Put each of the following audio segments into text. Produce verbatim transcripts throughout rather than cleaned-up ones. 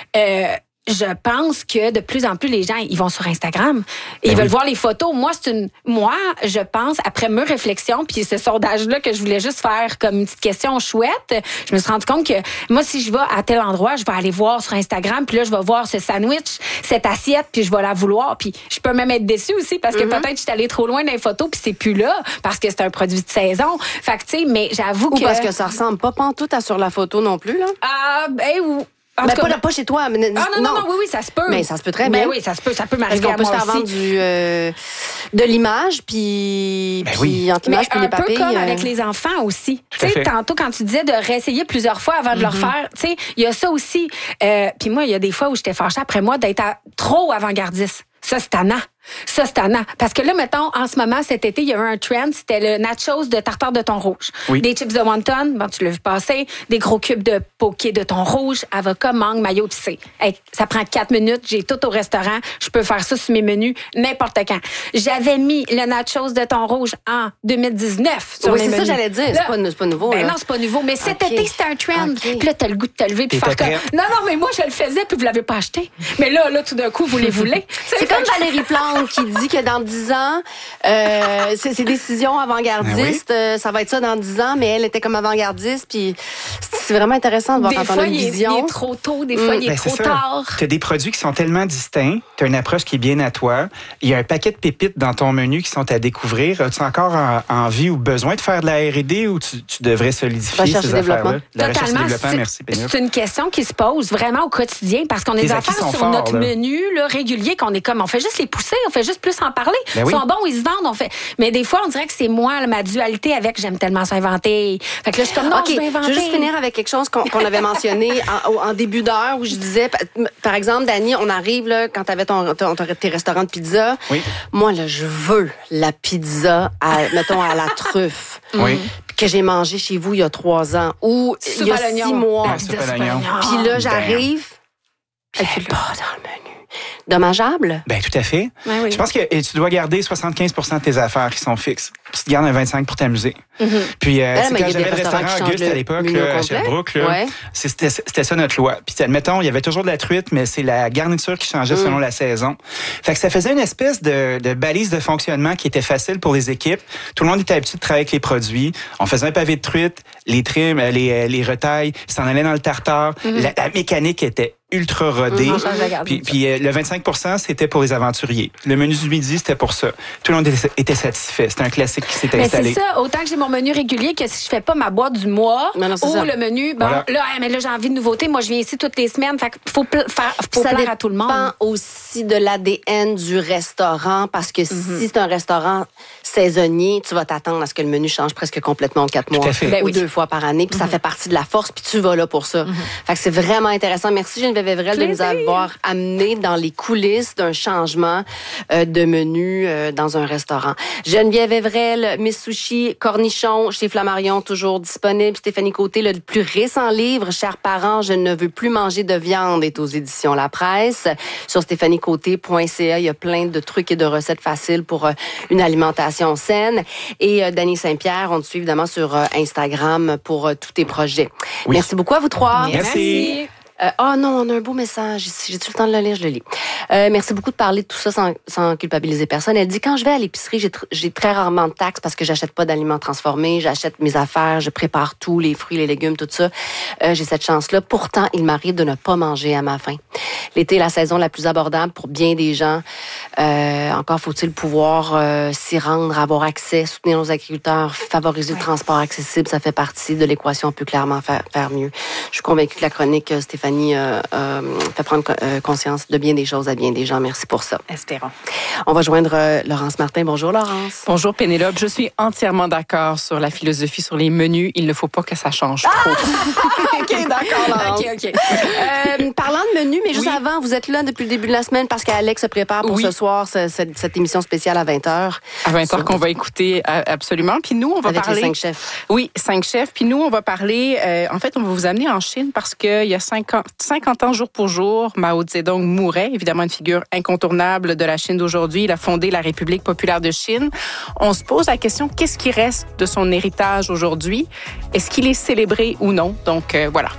euh, je pense que de plus en plus, les gens, ils vont sur Instagram et ben ils veulent oui. voir les photos. Moi, c'est une, moi, je pense, après mes réflexions, puis ce sondage-là que je voulais juste faire comme une petite question chouette, je me suis rendu compte que moi, si je vais à tel endroit, je vais aller voir sur Instagram, puis là, je vais voir ce sandwich, cette assiette, puis je vais la vouloir. Puis je peux même être déçue aussi parce que mm-hmm. peut-être je suis allée trop loin dans les photos, puis c'est plus là parce que c'est un produit de saison. Fait que, tu sais, mais j'avoue Ou que... parce que ça ressemble pas pantoute à sur la photo non plus, là. Ah, ben, ou... Ben, pas, pas chez toi. Mais, ah non, non, non, oui, oui, ça se peut. Mais ça se peut très bien. Ben oui, ça se peut, ça peut m'arriver à moi aussi. Est-ce qu'on peut se faire vendre du, euh, de l'image, puis, ben puis oui. entre l'image puis les papilles. Un peu comme euh... avec les enfants aussi. Tu sais, tantôt, quand tu disais de réessayer plusieurs fois avant de mm-hmm. leur faire, tu sais, il y a ça aussi. Euh, puis moi, il y a des fois où j'étais fâchée après moi d'être à, trop avant-gardiste. Ça, c'est tannant. Ça, c'est tannant. Parce que là, mettons, en ce moment, cet été, il y a eu un trend, c'était le nachos de tartare de thon rouge. Oui. Des chips de wonton, bon, tu l'as vu passer, des gros cubes de poké de thon rouge, avocat, mangue, mayo épicé. Hey, ça prend quatre minutes, j'ai tout au restaurant, je peux faire ça sur mes menus n'importe quand. J'avais mis le nachos de thon rouge en deux mille dix-neuf sur oui, mes c'est menus. ça j'allais dire, là, c'est, pas, c'est pas nouveau. Ben là. non, c'est pas nouveau, mais cet okay. été, c'était un trend. Okay. Puis là, t'as le goût de te lever puis faire comme... Non, non, mais moi, je le faisais puis vous l'avez pas acheté. Mais là, là, tout d'un coup, vous les voulez. C'est comme Valérie Plante qui dit que dans dix ans, euh, c'est ses décisions avant-gardistes, ben oui. euh, ça va être ça dans dix ans, mais elle était comme avant-gardiste, puis c'est vraiment intéressant de voir des quand fois, on a une il est, vision. il est trop tôt, des fois, mmh. il est ben, trop c'est tard. Tu as des produits qui sont tellement distincts, tu as une approche qui est bien à toi, il y a un paquet de pépites dans ton menu qui sont à découvrir. As-tu encore en, envie ou besoin de faire de la R et D ou tu, tu devrais solidifier recherche ces affaires-là? La recherche et développement, merci Pénélope. C'est une question qui se pose vraiment au quotidien parce qu'on a des affaires sur forts, notre là. menu là, régulier qu'on est comme, on fait juste les pousser, on fait juste plus en parler. Ben oui. Ils sont bons, ils se vendent, on fait. Mais des fois, on dirait que c'est moi, là, ma dualité avec j'aime tellement ça inventer. Fait que là, je suis comme, non, okay. je vais inventer. Je veux juste finir avec quelque chose qu'on, qu'on avait mentionné en, en début d'heure où je disais, par exemple, Dani, on arrive là, quand tu avais ton, ton, ton, tes restaurants de pizza. Oui. Moi, là, je veux la pizza, à, mettons, à la truffe. Oui. Que j'ai mangé chez vous il y a trois ans ou il y a six mois. Puis là, j'arrive, puis elle n'est pas dans le menu. Dommageable? Bien, tout à fait. Oui, oui. Je pense que tu dois garder soixante-quinze pour cent de tes affaires qui sont fixes. Puis tu gardes un vingt-cinq pour t'amuser. Mm-hmm. Puis, euh, c'est quand j'avais le restaurant Auguste à l'époque, là, à Sherbrooke, là, ouais. c'était, c'était ça notre loi. Puis, admettons, il y avait toujours de la truite, mais c'est la garniture qui changeait mm. selon la saison. Fait que ça faisait une espèce de, de balise de fonctionnement qui était facile pour les équipes. Tout le monde était habitué de travailler avec les produits. On faisait un pavé de truite, les trims, les, les retailles, s'en allait dans le tartare. Mm-hmm. La, la mécanique était ultra rodé. Mmh, puis puis euh, le vingt-cinq pour cent, c'était pour les aventuriers. Le menu du midi, c'était pour ça. Tout le monde était, était satisfait. C'était un classique qui s'est mais installé. C'est ça. Autant que j'ai mon menu régulier que si je fais pas ma boîte du mois non, non, ou ça. le menu, bon, voilà. là, mais là, j'ai envie de nouveautés. Moi, je viens ici toutes les semaines. Fait qu'il faut, pla- faire, faut plaire à tout le monde. Ça dépend aussi de l'A D N du restaurant parce que mm-hmm. si c'est un restaurant saisonnier, tu vas t'attendre à ce que le menu change presque complètement en quatre mois ben ou oui. deux fois par année. Puis mm-hmm. ça fait partie de la force. Puis tu vas là pour ça. Mm-hmm. Fait que c'est vraiment intéressant. Merci Geneviève Evrel de nous avoir amené dans les coulisses d'un changement euh, de menu euh, dans un restaurant. Geneviève Evrel, Miss Sushi, Cornichon, chez Flammarion, toujours disponible. Stéphanie Côté, le plus récent livre, Chers parents, je ne veux plus manger de viande, est aux éditions La Presse. Sur stéphanie côté point c a, il y a plein de trucs et de recettes faciles pour euh, une alimentation saine. Et euh, Dany Saint-Pierre, on te suit évidemment sur euh, Instagram pour euh, tous tes projets. Oui. Merci beaucoup à vous trois. Merci. Merci. Euh, oh non, on a un beau message. J'ai-tu le temps de le lire? Je le lis. Euh, merci beaucoup de parler de tout ça sans, sans culpabiliser personne. Elle dit, quand je vais à l'épicerie, j'ai, tr- j'ai très rarement de taxes parce que j'achète pas d'aliments transformés. J'achète mes affaires, je prépare tout, les fruits, les légumes, tout ça. Euh, j'ai cette chance-là. Pourtant, il m'arrive de ne pas manger à ma faim. L'été est la saison la plus abordable pour bien des gens. Euh, encore faut-il pouvoir euh, s'y rendre, avoir accès, soutenir nos agriculteurs, favoriser ouais. le transport accessible. Ça fait partie de l'équation. On peut clairement faire, faire mieux. Je suis convaincue que la chronique Stéphanie Euh, euh, fait prendre euh, conscience de bien des choses à bien des gens. Merci pour ça. Espérons. On va joindre euh, Laurence Martin. Bonjour, Laurence. Bonjour, Pénélope. Je suis entièrement d'accord sur la philosophie, sur les menus. Il ne faut pas que ça change ah! trop. OK, d'accord, Laurence. OK, OK. Euh, parlant de menu, mais juste oui. avant, vous êtes là depuis le début de la semaine parce qu'Alex se prépare pour oui. ce soir, ce, cette, cette émission spéciale à vingt heures. À vingt heures qu'on va écouter absolument. Puis nous, on va Avec parler... les cinq chefs. Oui, cinq chefs. Puis nous, on va parler... Euh, en fait, on va vous amener en Chine parce qu'il y a cinquante ans, jour pour jour, Mao Zedong mourait. Évidemment, une figure incontournable de la Chine d'aujourd'hui. Il a fondé la République populaire de Chine. On se pose la question, qu'est-ce qui reste de son héritage aujourd'hui? Est-ce qu'il est célébré ou non? Donc, euh, voilà.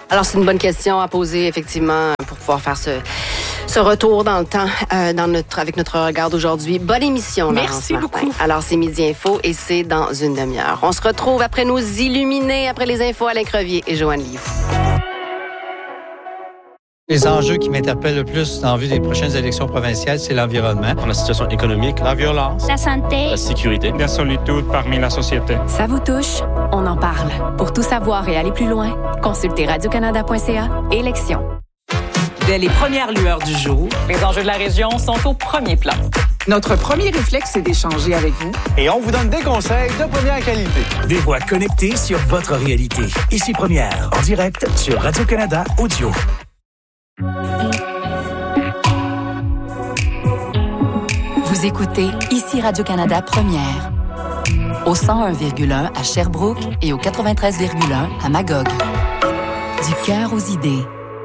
Alors, c'est une bonne question à poser, effectivement, pour pouvoir faire ce, ce retour dans le temps euh, dans notre, avec notre regard d'aujourd'hui. Bonne émission, Laurence Merci Martin. beaucoup. Alors, c'est Midi Info et c'est dans une demi-heure. On se retrouve après nous illuminer, après les infos, Alain Crevier et Joanne Liu. Les enjeux qui m'interpellent le plus en vue des prochaines élections provinciales, c'est l'environnement. La situation économique, la violence, la santé, la sécurité, la solitude parmi la société. Ça vous touche? On en parle. Pour tout savoir et aller plus loin, consultez radio canada point c a. Élections. Dès les premières lueurs du jour, les enjeux de la région sont au premier plan. Notre premier réflexe, c'est d'échanger avec vous. Et on vous donne des conseils de première qualité. Des voix connectées sur votre réalité. Ici Première, en direct sur Radio-Canada Audio. Vous écoutez Ici Radio-Canada Première. Au cent un virgule un à Sherbrooke et au quatre-vingt-treize virgule un à Magog. Du cœur aux idées.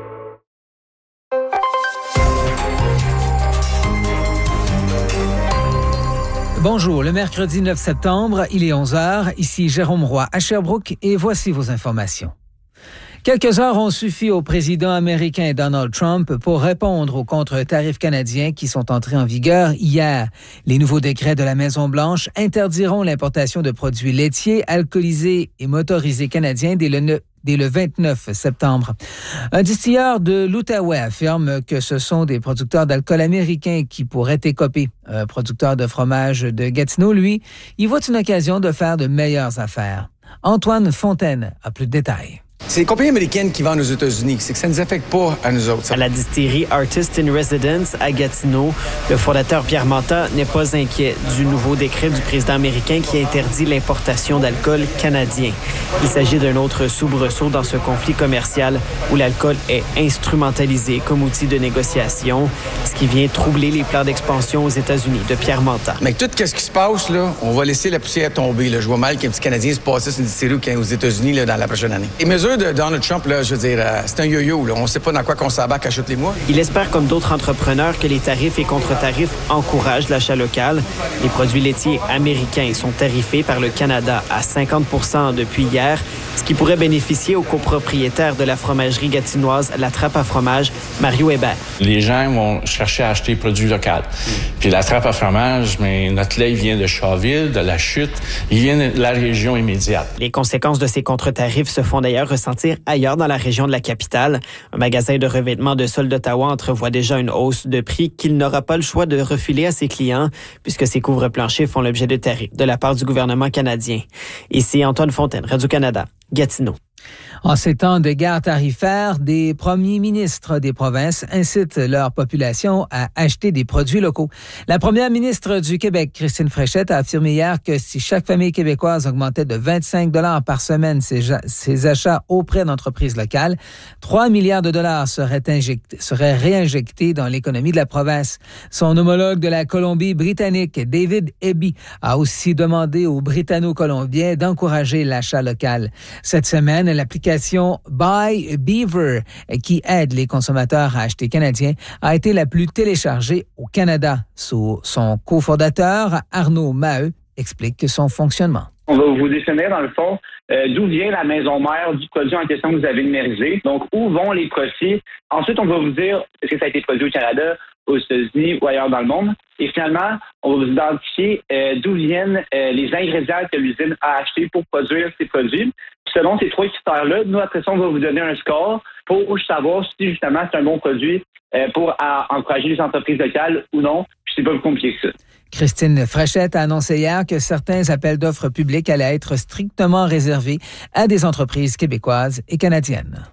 Bonjour, le mercredi neuf septembre, il est onze heures. Ici Jérôme Roy à Sherbrooke et voici vos informations. Quelques heures ont suffi au président américain Donald Trump pour répondre aux contre-tarifs canadiens qui sont entrés en vigueur hier. Les nouveaux décrets de la Maison-Blanche interdiront l'importation de produits laitiers, alcoolisés et motorisés canadiens dès le, dès le vingt-neuf septembre. Un distilleur de l'Outaouais affirme que ce sont des producteurs d'alcool américains qui pourraient écoper. Un producteur de fromage de Gatineau, lui, y voit une occasion de faire de meilleures affaires. Antoine Fontaine a plus de détails. C'est les compagnies américaines qui vendent aux États-Unis. C'est que ça ne nous affecte pas à nous autres. Ça. À la distillerie Artist in Residence à Gatineau, le fondateur Pierre Manta n'est pas inquiet du nouveau décret du président américain qui interdit l'importation d'alcool canadien. Il s'agit d'un autre soubresaut dans ce conflit commercial où l'alcool est instrumentalisé comme outil de négociation, ce qui vient troubler les plans d'expansion aux États-Unis de Pierre Manta. Mais tout ce qui se passe, là, on va laisser la poussière tomber. Là. Je vois mal qu'un petit Canadien se passe une distillerie aux États-Unis là, dans la prochaine année. Les mesures de Donald Trump, là, je veux dire, euh, c'est un yo-yo. Là. On ne sait pas dans quoi qu'on s'abaque à tous les mois. Il espère, comme d'autres entrepreneurs, que les tarifs et contre-tarifs encouragent l'achat local. Les produits laitiers américains sont tarifés par le Canada à cinquante pour cent depuis hier, ce qui pourrait bénéficier aux copropriétaires de la fromagerie gatinoise La Trappe à fromage, Mario Hébert. Les gens vont chercher à acheter des produits locaux. Puis La Trappe à fromage, mais notre lait vient de Chaville, de La Chute, il vient de la région immédiate. Les conséquences de ces contre-tarifs se font d'ailleurs ressentir ailleurs dans la région de la capitale. Un magasin de revêtement de sol d'Ottawa entrevoit déjà une hausse de prix qu'il n'aura pas le choix de refiler à ses clients puisque ces couvre-planchers font l'objet de tarifs de la part du gouvernement canadien. Ici Antoine Fontaine, Radio-Canada, Gatineau. En ces temps de guerre tarifaire, des premiers ministres des provinces incitent leur population à acheter des produits locaux. La première ministre du Québec, Christine Fréchette, a affirmé hier que si chaque famille québécoise augmentait de vingt-cinq dollars par semaine ses, ses achats auprès d'entreprises locales, trois milliards de dollars seraient, injectés, seraient réinjectés dans l'économie de la province. Son homologue de la Colombie-Britannique, David Eby, a aussi demandé aux Britanno-Colombiens d'encourager l'achat local. Cette semaine, l'application Buy Beaver, qui aide les consommateurs à acheter canadien, a été la plus téléchargée au Canada. Son cofondateur, Arnaud Maheu, explique son fonctionnement. On va vous définir, dans le fond, euh, d'où vient la maison mère du produit en question que vous avez numérisé. Donc, où vont les profits. Ensuite, on va vous dire est-ce que ça a été produit au Canada, aux États-Unis ou ailleurs dans le monde. Et finalement, on va vous identifier euh, d'où viennent euh, les ingrédients que l'usine a achetés pour produire ces produits. Puis selon ces trois critères-là, nous, après ça, on va vous donner un score pour savoir si, justement, c'est un bon produit euh, pour à, encourager les entreprises locales ou non. Puis c'est pas plus compliqué que ça. Christine Fréchette a annoncé hier que certains appels d'offres publics allaient être strictement réservés à des entreprises québécoises et canadiennes.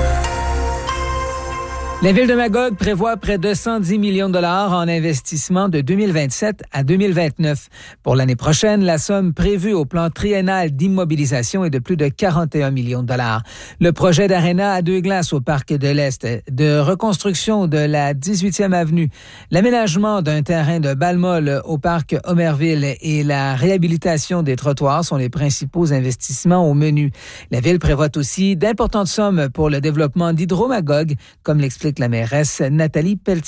La Ville de Magog prévoit près de cent dix millions de dollars en investissement de deux mille vingt-sept à deux mille vingt-neuf. Pour l'année prochaine, la somme prévue au plan triennal d'immobilisation est de plus de quarante et un millions de dollars. Le projet d'aréna à deux glaces au Parc de l'Est, de reconstruction de la dix-huitième avenue, l'aménagement d'un terrain de balle-molle au Parc Homerville et la réhabilitation des trottoirs sont les principaux investissements au menu. La Ville prévoit aussi d'importantes sommes pour le développement d'Hydro-Magog, comme l'explique la mairesse Nathalie Pelletier.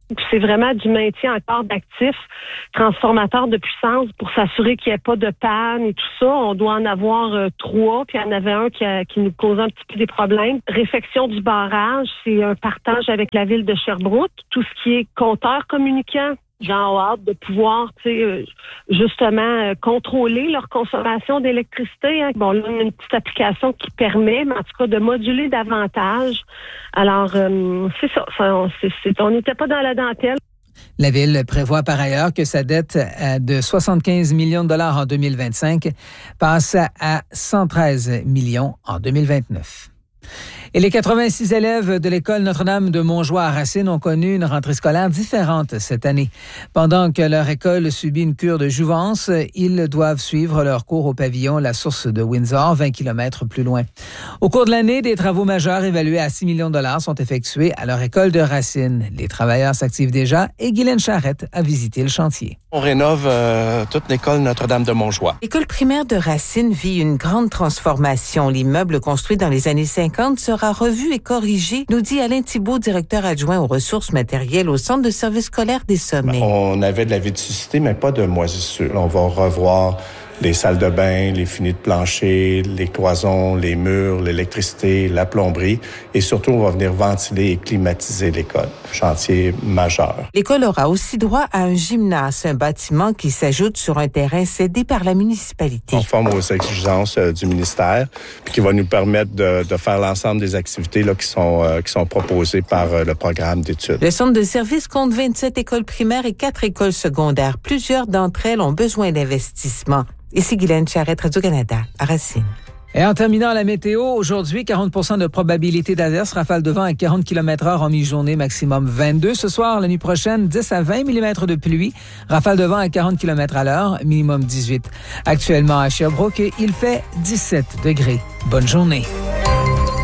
C'est vraiment du maintien encore d'actifs, transformateurs de puissance pour s'assurer qu'il n'y ait pas de panne et tout ça. On doit en avoir euh, trois, puis il y en avait un qui, a, qui nous causait un petit peu des problèmes. Réfection du barrage, c'est un partage avec la ville de Sherbrooke. Tout ce qui est compteur communicant, j'ai hâte de pouvoir, tu sais, euh, justement euh, contrôler leur consommation d'électricité. Hein. Bon, là, on a une petite application qui permet, mais en tout cas, de moduler davantage. Alors, euh, c'est ça. ça c'est, c'est, on n'était pas dans la dentelle. La Ville prévoit par ailleurs que sa dette de soixante-quinze millions de dollars en deux mille vingt-cinq passe à cent treize millions en deux mille vingt-neuf. Et les quatre-vingt-six élèves de l'école Notre-Dame de Montjoie à Racine ont connu une rentrée scolaire différente cette année. Pendant que leur école subit une cure de jouvence, ils doivent suivre leur cours au pavillon La Source de Windsor, vingt kilomètres plus loin. Au cours de l'année, des travaux majeurs évalués à six millions de dollars sont effectués à leur école de Racine. Les travailleurs s'activent déjà et Guylaine Charrette a visité le chantier. On rénove euh, toute l'école Notre-Dame de Montjoie. L'école primaire de Racine vit une grande transformation. L'immeuble construit dans les années cinquante sera revu et corrigé, nous dit Alain Thibault, directeur adjoint aux ressources matérielles au Centre de services scolaires des Sommets. On avait de la vétusté, mais pas de moisissure. On va revoir les salles de bain, les finis de plancher, les cloisons, les murs, l'électricité, la plomberie. Et surtout, on va venir ventiler et climatiser l'école. Chantier majeur. L'école aura aussi droit à un gymnase, un bâtiment qui s'ajoute sur un terrain cédé par la municipalité. Conforme aux exigences euh, du ministère, puis qui va nous permettre de, de faire l'ensemble des activités là, qui, sont, euh, qui sont proposées par euh, le programme d'études. Le centre de service compte vingt-sept écoles primaires et quatre écoles secondaires. Plusieurs d'entre elles ont besoin d'investissement. Ici Guylaine Charrette, Radio-Canada, à Racine. Et en terminant la météo, aujourd'hui, quarante pour cent de probabilité d'averse, rafale de vent à quarante kilomètres heure en mi-journée, maximum vingt-deux. Ce soir, la nuit prochaine, dix à vingt millimètres de pluie, rafale de vent à quarante kilomètres à l'heure, minimum dix-huit. Actuellement à Sherbrooke, il fait dix-sept degrés. Bonne journée.